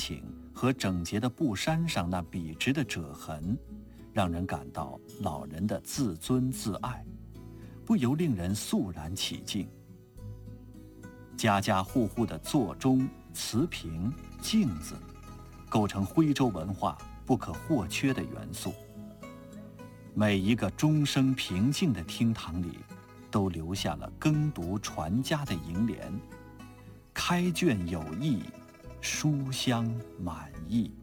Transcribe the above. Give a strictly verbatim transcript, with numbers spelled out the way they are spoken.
请和整洁的布衫上那笔直的褶痕，让人感到老人的自尊自爱，不由令人肃然起敬。家家户户的座钟、瓷瓶、镜子，构成徽州文化不可或缺的元素。每一个钟声平静的厅堂里，都留下了耕读传家的楹联：开卷有益，书香满溢。